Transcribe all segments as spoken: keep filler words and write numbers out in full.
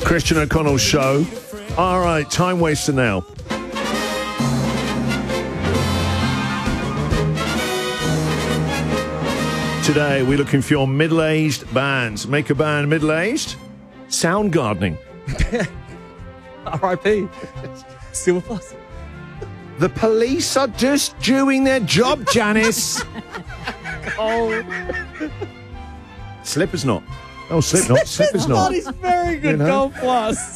Christian O'Connell Show. All right, time waster now. Today, we're looking for your middle-aged bands. Make a band middle-aged? Sound gardening. R I P Silver Plus. The police are just doing their job, Janice. Oh, Slipper's not. Oh, slip not. Slipper's not. that is very good. You know? Gold Plus.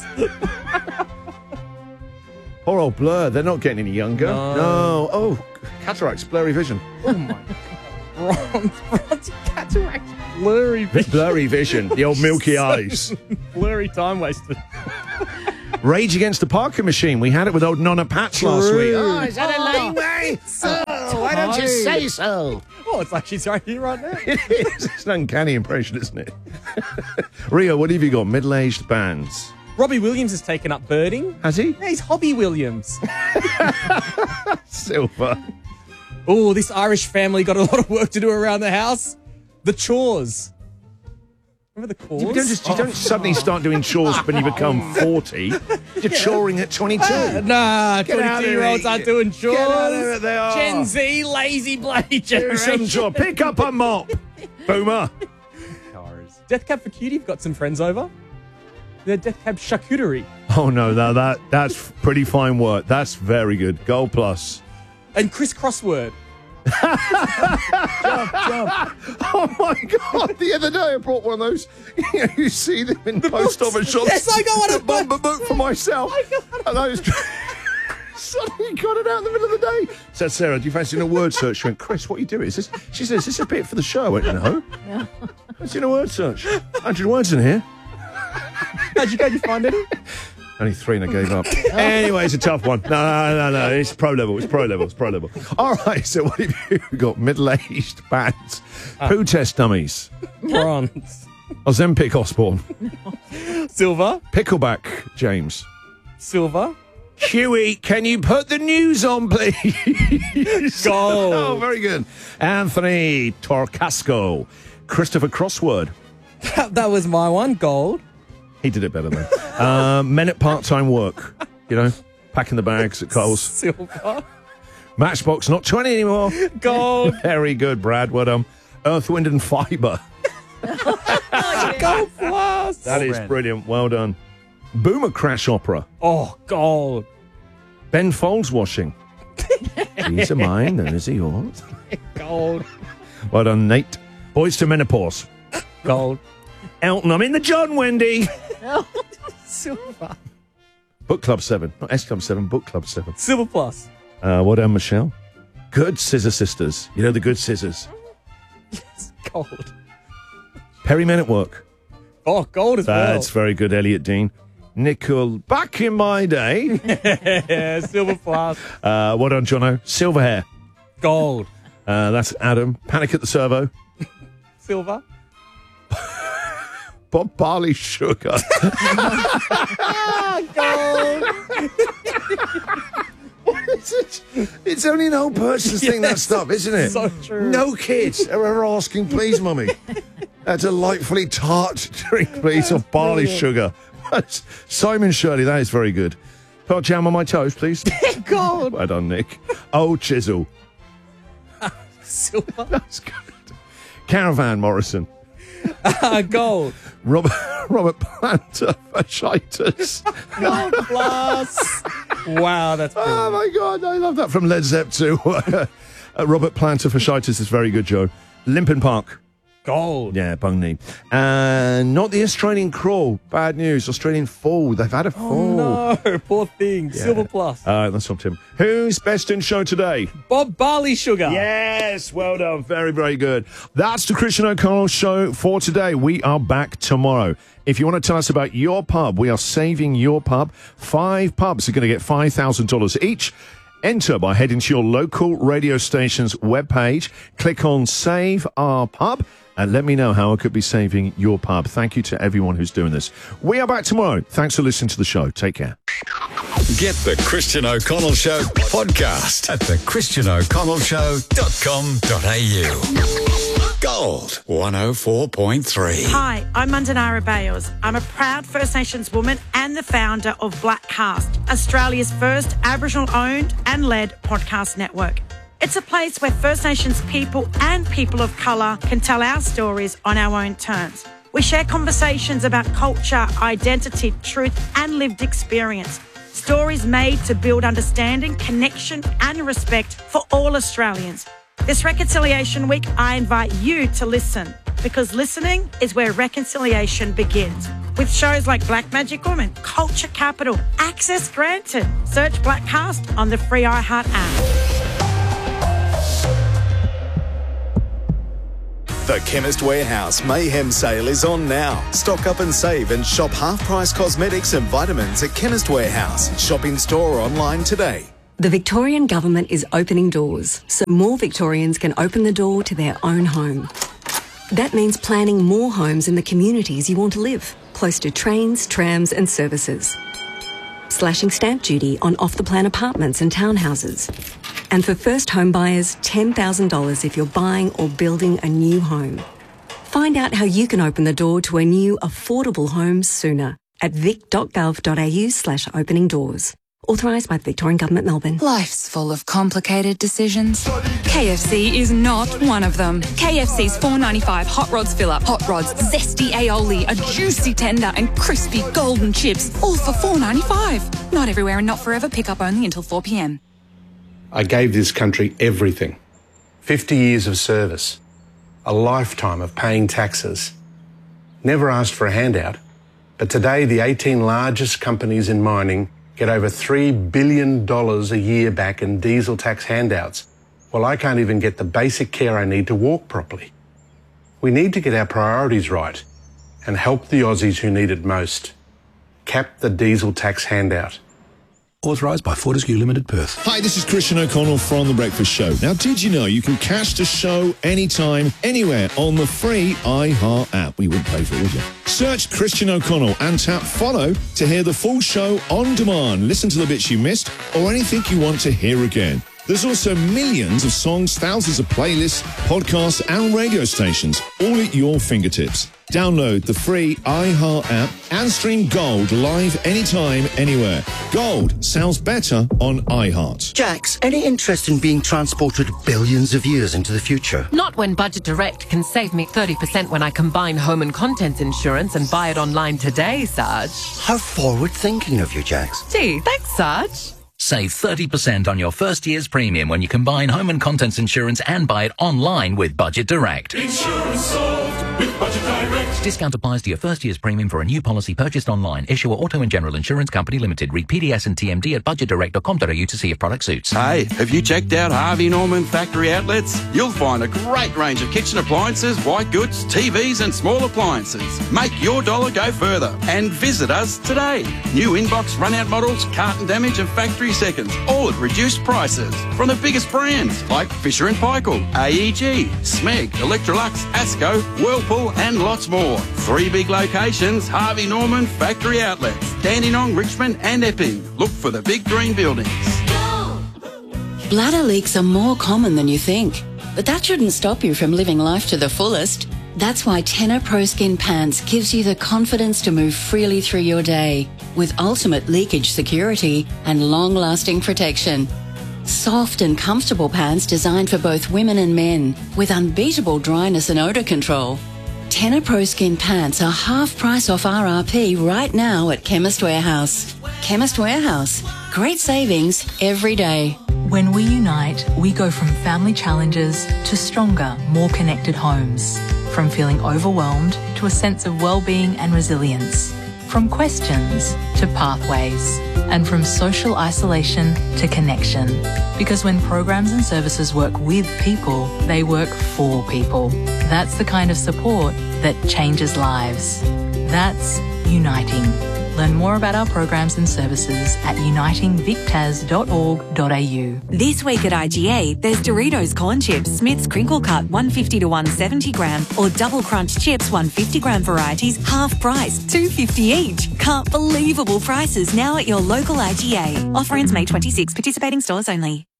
Poor old Blur. They're not getting any younger. No. No. Oh, cataracts, blurry vision. Oh my God. Bronze, bronze cataract, blurry vision. Blurry vision. The old milky eyes. Blurry time wasted. Rage Against the Parking Machine. We had it with old Nonna Pats last True. week. Oh, is that a lame way? Oh, why don't you say so? Oh, it's like she's right here right now. It is. It's an uncanny impression, isn't it? Rio, what have you got? Middle-aged bands. Robbie Williams has taken up birding. Has he? Yeah, he's Hobby Williams. Silver. Oh, this Irish family got a lot of work to do around the house. The chores. Remember the chores? You don't, just, you don't suddenly start doing chores when you become forty. You're choring at twenty-two. Nah, Get out of twenty-two-year-olds it. aren't doing chores. Get out of it, they are. Gen Z, lazy bloody Do some generation. chore. Pick up a mop. Boomer. Death Cab for Cutie, you've got some friends over. They're Death Cab Charcuterie. Oh, no, no, that that's pretty fine work. That's very good. Gold plus. And Chris Crossword. Jump, jump. Oh, my God. The other day I brought one of those. You know, you see them in the post books. office shops. Yes, I got one The of bumper book for myself. I got one. And I was... Suddenly got it out in the middle of the day. Said, Sarah, do you fancy a word search? She went, Chris, what are you doing? Is this? She says, is this a bit for the show? I went, no. No. What's in a word search? one hundred words in here. How'd you go? Did you find any? Only three and I gave up. Anyway, it's a tough one. No, no, no, no. It's pro level. It's pro level. It's pro level. All right, so what have you got? Middle-aged bands. Uh, Poo test dummies. Bronze. Ozempic Osborne. Silver. Pickleback James. Silver. Huey, can you put the news on, please? Gold. Oh, very good. Anthony Torcasco. Christopher Crossword. That, that was my one. Gold. He did it better than. uh, men at part-time work. You know, packing the bags at Coles. Silver. Matchbox, not twenty anymore. Gold. Very good, Brad. Well done. Earth, Wind and Fibre. Gold plus. That is brilliant. Well done. Boomer Crash Opera. Oh, gold. Ben Folds Washing. These are mine, those are yours. Gold. Well done, Nate. Boys to Menopause. Gold. Elton, I'm in the John, Wendy. Silver. Book Club seven. Not S Club seven, Book Club seven. Silver plus. Uh, well done, Michelle. Good Scissor Sisters. You know the good scissors. Yes, gold. Perry Men at Work. Oh, gold as That's very good, Elliot Dean. Nickel, back in my day. well. Yeah, silver plus. Uh, well done, Jono. Silver Hair. Gold. Uh, that's Adam. Panic at the Servo. Silver. Bob Barley Sugar. Gold. What is it? It's only an old person's thing, that Yes, stuff, isn't it? so true. No kids are ever asking, please, mummy. A delightfully tart drink, please, of barley Brilliant. sugar. Simon Shirley, that is very good. Put jam on my toast, please. Gold. Well done, Nick. Old Chisel. Silver. That's good. Caravan Morrison. Uh, gold. Robert, Robert Planter, Fasciitis. Gold plus. Wow, that's brilliant. Oh, my God, I love that from Led Zepp too. uh, Robert Planter, Fasciitis is very good, Joe. Limpin Park. Gold. Yeah, bung knee. And not the Australian crawl. Bad news. Australian fall. They've had a fall. Oh, no. Poor thing. Silver plus. All right, that's from Tim. Who's best in show today? Bob Barley Sugar. Yes, well done. Very, very good. That's the Christian O'Connell Show for today. We are back tomorrow. If you want to tell us about your pub, we are saving your pub. Five pubs are going to get five thousand dollars each. Enter by heading to your local radio station's webpage. Click on Save Our Pub and let me know how I could be saving your pub. Thank you to everyone who's doing this. We are back tomorrow. Thanks for listening to the show. Take care. Get the Christian O'Connell Show podcast at the christian o'connell show dot com dot a u. Gold one oh four point three. Hi, I'm Mundanara Bales. I'm a proud First Nations woman and the founder of Blackcast, Australia's first Aboriginal-owned and led podcast network. It's a place where First Nations people and people of colour can tell our stories on our own terms. We share conversations about culture, identity, truth and lived experience. Stories made to build understanding, connection and respect for all Australians. This Reconciliation Week, I invite you to listen, because listening is where reconciliation begins. With shows like Black Magic Woman, Culture Capital, Access Granted. Search Blackcast on the free iHeart app. The Chemist Warehouse Mayhem Sale is on now. Stock up and save and shop half-price cosmetics and vitamins at Chemist Warehouse. Shop in store or online today. The Victorian Government is opening doors, so more Victorians can open the door to their own home. That means planning more homes in the communities you want to live, close to trains, trams and services. Slashing stamp duty on off-the-plan apartments and townhouses. And for first home buyers, ten thousand dollars if you're buying or building a new home. Find out how you can open the door to a new affordable home sooner at vic.gov.au slash opening doors. Authorised by the Victorian Government, Melbourne. Life's full of complicated decisions. K F C is not one of them. K F C's four ninety-five Hot Rods Fill-Up, Hot Rods, zesty aioli, a juicy tender and crispy golden chips, all for four ninety-five. Not everywhere and not forever. Pick up only until four p.m. I gave this country everything. fifty years of service. A lifetime of paying taxes. Never asked for a handout. But today, the eighteen largest companies in mining get over three billion dollars a year back in diesel tax handouts. Well, I can't even get the basic care I need to walk properly. We need to get our priorities right and help the Aussies who need it most. Cap the diesel tax handout. Authorised by Fortescue Limited, Perth. Hi, this is Christian O'Connell from The Breakfast Show. Now, did you know you can catch the show anytime, anywhere on the free iHeart app? We wouldn't pay for it, would you? Search Christian O'Connell and tap follow to hear the full show on demand. Listen to the bits you missed or anything you want to hear again. There's also millions of songs, thousands of playlists, podcasts and radio stations, all at your fingertips. Download the free iHeart app and stream Gold live anytime, anywhere. Gold sounds better on iHeart. Jax, any interest in being transported billions of years into the future? Not when Budget Direct can save me thirty percent when I combine home and contents insurance and buy it online today, Sarge. How forward-thinking of you, Jax. Gee, thanks, Sarge. Save thirty percent on your first year's premium when you combine home and contents insurance and buy it online with Budget Direct. Insurance solved with Budget Direct. Discount applies to your first year's premium for a new policy purchased online. Issuer Auto and General Insurance Company Limited. Read P D S and T M D at budget direct dot com dot a u to see if product suits. Hey, have you checked out Harvey Norman Factory Outlets? You'll find a great range of kitchen appliances, white goods, T Vs and small appliances. Make your dollar go further and visit us today. New inbox run-out models, carton damage and factory seconds, all at reduced prices. From the biggest brands like Fisher and Paykel, A E G, Smeg, Electrolux, Asco, Whirlpool and lots more. Three big locations, Harvey Norman Factory Outlets, Dandenong, Richmond and Epping. Look for the big green buildings. Bladder leaks are more common than you think, but that shouldn't stop you from living life to the fullest. That's why Tenor Pro Skin Pants gives you the confidence to move freely through your day with ultimate leakage security and long-lasting protection. Soft and comfortable pants designed for both women and men with unbeatable dryness and odour control. Tenor Pro Skin Pants are half price off R R P right now at Chemist Warehouse. Chemist Warehouse. Great savings every day. When we unite, we go from family challenges to stronger, more connected homes. From feeling overwhelmed to a sense of well-being and resilience. From questions to pathways. And from social isolation to connection. Because when programs and services work with people, they work for people. That's the kind of support that changes lives. That's uniting. Learn more about our programs and services at uniting vic tas dot org dot a u. This week at I G A, there's Doritos Corn Chips, Smith's Crinkle Cut one fifty to one seventy gram, or Double Crunch Chips one fifty gram varieties, half price, two fifty each. Can't believable prices now at your local I G A. Offer ends May twenty-sixth, participating stores only.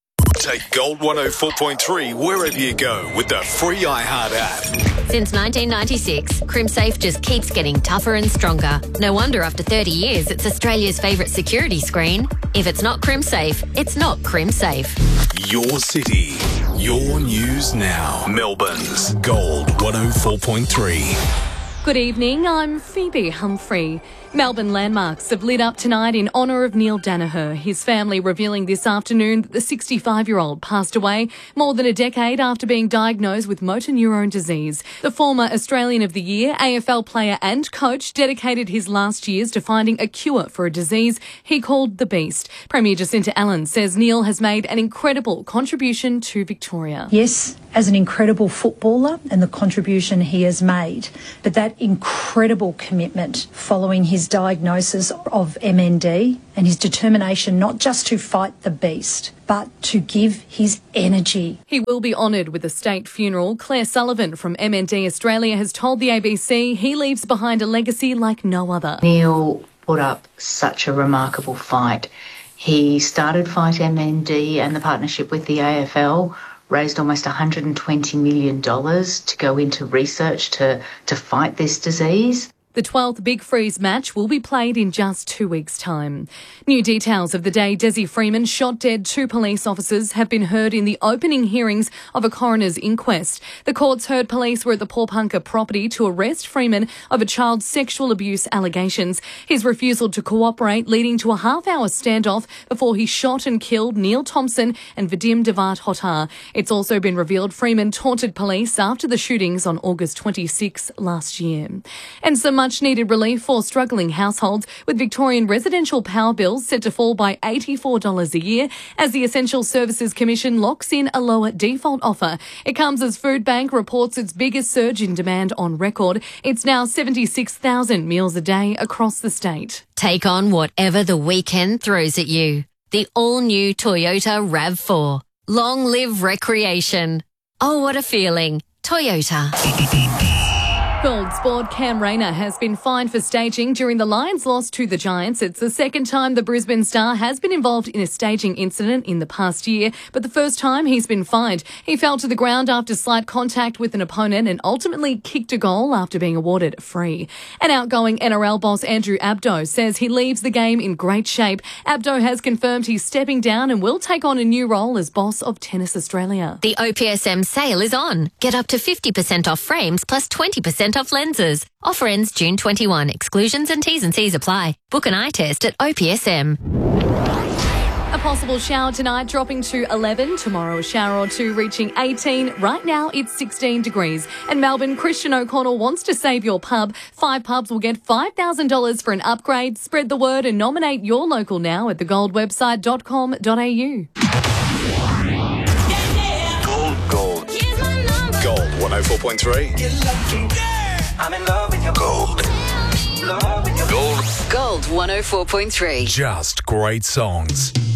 Take Gold one oh four point three wherever you go with the free iHeart app. Since nineteen ninety-six, CrimSafe just keeps getting tougher and stronger. No wonder after thirty years, it's Australia's favourite security screen. If it's not CrimSafe, it's not CrimSafe. Your city, your news now. Melbourne's Gold one oh four point three. Good evening, I'm Phoebe Humphrey. Melbourne landmarks have lit up tonight in honour of Neil Danaher, his family revealing this afternoon that the sixty-five-year-old passed away more than a decade after being diagnosed with motor neurone disease. The former Australian of the Year, A F L player and coach, dedicated his last years to finding a cure for a disease he called the Beast. Premier Jacinta Allen says Neil has made an incredible contribution to Victoria. Yes, as an incredible footballer and the contribution he has made, but that incredible commitment following his diagnosis of M N D and his determination not just to fight the beast, but to give his energy. He will be honoured with a state funeral. Claire Sullivan from M N D Australia has told the A B C he leaves behind a legacy like no other. Neil put up such a remarkable fight. He started Fight M N D and the partnership with the A F L raised almost one hundred twenty million dollars to go into research to, to fight this disease. The twelfth Big Freeze match will be played in just two weeks' time. New details of the day Desi Freeman shot dead two police officers have been heard in the opening hearings of a coroner's inquest. The courts heard police were at the Pawnpunker property to arrest Freeman over child sexual abuse allegations. His refusal to cooperate leading to a half-hour standoff before he shot and killed Neil Thompson and Vadim Devat Hotar. It's also been revealed Freeman taunted police after the shootings on August twenty-sixth last year. And some much needed relief for struggling households, with Victorian residential power bills set to fall by eighty-four dollars a year as the Essential Services Commission locks in a lower default offer. It comes as Foodbank reports its biggest surge in demand on record. It's now seventy-six thousand meals a day across the state. Take on whatever the weekend throws at you. The all-new Toyota RAV four. Long live recreation. Oh, what a feeling. Toyota. Gold Sport Cam Rayner has been fined for staging during the Lions' loss to the Giants. It's the second time the Brisbane star has been involved in a staging incident in the past year, but the first time he's been fined. He fell to the ground after slight contact with an opponent and ultimately kicked a goal after being awarded free. An outgoing N R L boss Andrew Abdo says he leaves the game in great shape. Abdo has confirmed he's stepping down and will take on a new role as boss of Tennis Australia. The O P S M sale is on. Get up to fifty percent off frames plus twenty percent off lenses. Offer ends June twenty-first. Exclusions and T's and C's apply. Book an eye test at O P S M. A possible shower tonight dropping to eleven. Tomorrow a shower or two reaching eighteen. Right now it's sixteen degrees. And Melbourne, Christian O'Connell wants to save your pub. Five pubs will get five thousand dollars for an upgrade. Spread the word and nominate your local now at the gold website dot com dot a u. Gold, gold. Gold one oh four point three. I'm in love with your gold. Gold. Gold one oh four point three. Just great songs.